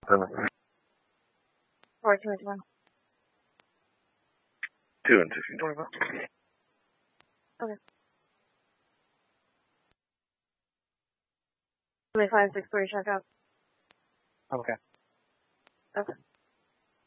Or 2 and 1. 2 and 1625. Okay. 25, 6, 3, check out. Okay. Okay.